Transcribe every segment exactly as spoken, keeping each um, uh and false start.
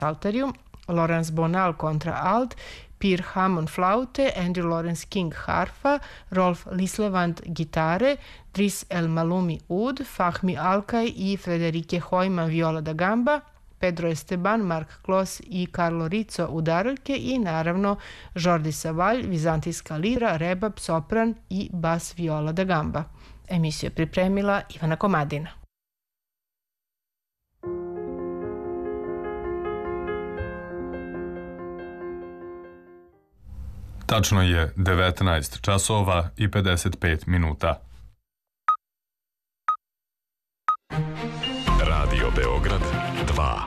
psalterium, Lawrence Bonal kontra alt, Pierre Hammond flaute, Andrew Lawrence King harfa, Rolf Lislevand gitare, Driss El Malumi ud, Fahmi Alkaj i Frederike Hojman viola da gamba, Pedro Esteban, Mark Kloss i Carlo Rizzo udaraljke i naravno Jordi Savall, vizantijska lira, rebab, sopran i bas viola da gamba. Emisiju je pripremila Ivana Komadina. Tačno je devetnaest časova i pedeset pet minuta. Radio Beograd dva.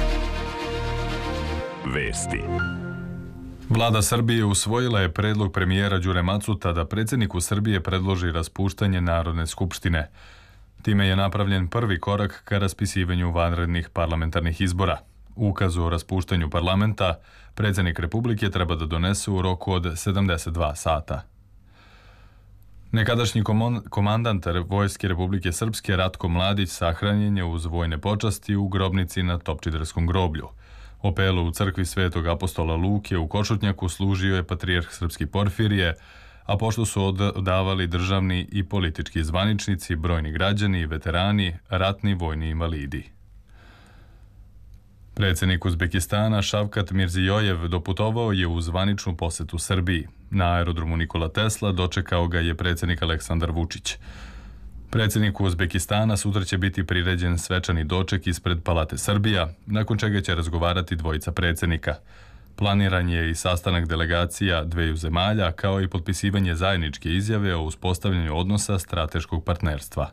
Vesti. Vlada Srbije usvojila je predlog premijera Đure Macuta da predsjedniku Srbije predloži raspuštanje Narodne skupštine. Time je napravljen prvi korak ka raspisivanju vanrednih parlamentarnih izbora. Ukazu o raspuštanju parlamenta predsjednik Republike treba da donese u roku od sedamdeset dva sata. Nekadašnji komandant Vojske Republike Srpske Ratko Mladić sahranjen je uz vojne počasti u grobnici na Topčiderskom groblju. Opelu u crkvi Svetog apostola Luke u Košutnjaku služio je patrijarh Srpski Porfirije, a pošto su odavali državni i politički zvaničnici, brojni građani, veterani, ratni vojni invalidi. Predsjednik Uzbekistana Šavkat Mirzijojev doputovao je u zvaničnu posetu Srbiji. Na aerodromu Nikola Tesla dočekao ga je predsjednik Aleksandar Vučić. Predsjedniku Uzbekistana sutra će biti priređen svečani doček ispred Palate Srbija, nakon čega će razgovarati dvojica predsjednika. Planiran je i sastanak delegacija dveju zemalja, kao i potpisivanje zajedničke izjave o uspostavljanju odnosa strateškog partnerstva.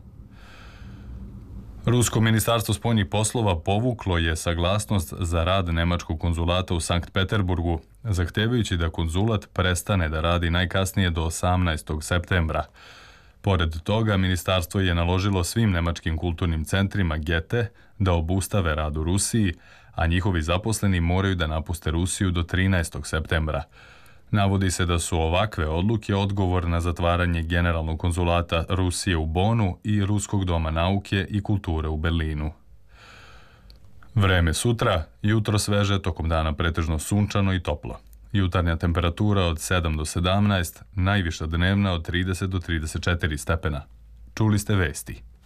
Rusko ministarstvo spoljnih poslova povuklo je saglasnost za rad nemačkog konzulata u Sankt Peterburgu, zahtevajući da konzulat prestane da radi najkasnije do osamnaestog septembra. Pored toga, ministarstvo je naložilo svim nemačkim kulturnim centrima Gete da obustave rad u Rusiji, a njihovi zaposleni moraju da napuste Rusiju do trinaestog septembra. Navodi se da su ovakve odluke odgovor na zatvaranje generalnog konzulata Rusije u Bonu i Ruskog doma nauke i kulture u Berlinu. Vreme sutra, jutro sveže, tokom dana pretežno sunčano i toplo. Jutarnja temperatura od sedam do sedamnaest, najviša dnevna od trideset do trideset četiri stepena. Čuli ste vesti.